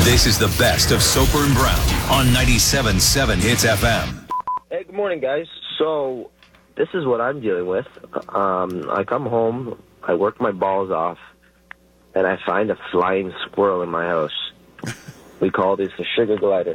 This is the best of Soper and Brown on 97.7 Hits FM. Hey, good morning, guys. So, this is what I'm dealing with. I come home, I work my balls off, and I find a flying squirrel in my house. We call this a sugar glider.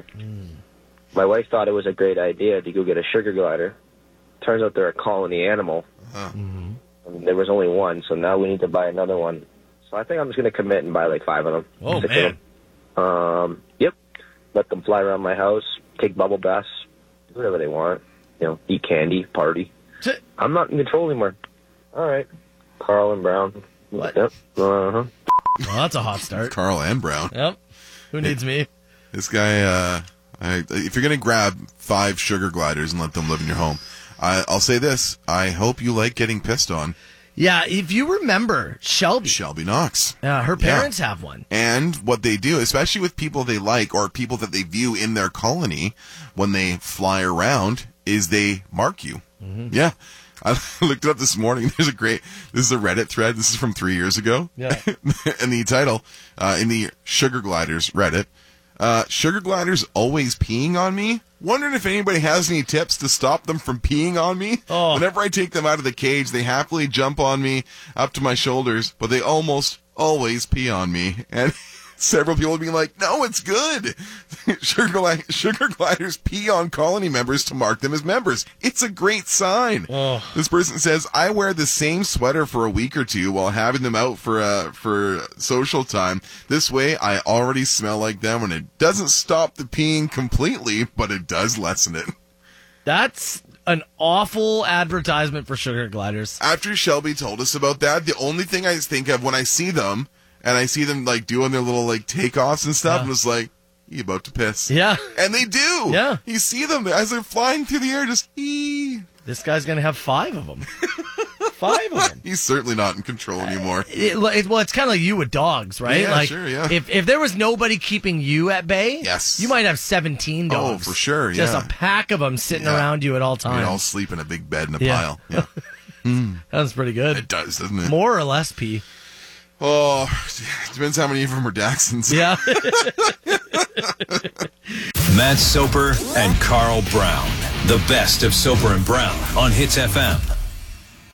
My wife thought it was a great idea to go get a sugar glider. Turns out they're a colony animal. And there was only one, so now we need to buy another one. So I think I'm just going to commit and buy like 5 of them. Oh, 6 man. of them. Yep. Let them fly around my house, take bubble baths, do whatever they want. You know, eat candy, party. I'm not in control anymore. All right. Carl and Brown. What? Yep. Well, that's a hot start. Carl and Brown. Yep. Who needs me? This guy, if you're going to grab 5 sugar gliders and let them live in your home, I'll say this. I hope you like getting pissed on. Yeah, if you remember, Shelby Knox. her parents have one. And what they do, especially with people they like or people that they view in their colony when they fly around, is they mark you. Yeah. I looked it up this morning. This is a Reddit thread. This is from 3 years ago. Yeah. And the title, in the Sugar Gliders Reddit, Sugar Gliders always peeing on me? Wondering if anybody has any tips to stop them from peeing on me? Oh. Whenever I take them out of the cage, they happily jump on me up to my shoulders, but they almost always pee on me. And several people being like, no, it's good. Sugar gliders pee on colony members to mark them as members. It's a great sign. Oh. This person says, I wear the same sweater for a week or two while having them out for social time. This way, I already smell like them, and it doesn't stop the peeing completely, but it does lessen it. That's an awful advertisement for sugar gliders. After Shelby told us about that, the only thing I think of when I see them, and I see them like doing their little like takeoffs and stuff, and it's like, you about to piss. Yeah. And they do. Yeah. You see them as they're flying through the air, just This guy's going to have 5 of them. 5 of them. He's certainly not in control anymore. Well, it's kind of like you with dogs, right? Yeah, like, sure, yeah. If there was nobody keeping you at bay, Yes. you might have 17 dogs. Oh, for sure, yeah. Just a pack of them sitting around you at all times. We all sleep in a big bed in a Yeah. pile. Yeah. That's pretty good. It does, doesn't it? More or less pee. Oh, depends how many of them are Daxons. Yeah. Matt Soper and Carl Brown. The best of Soper and Brown on Hits FM.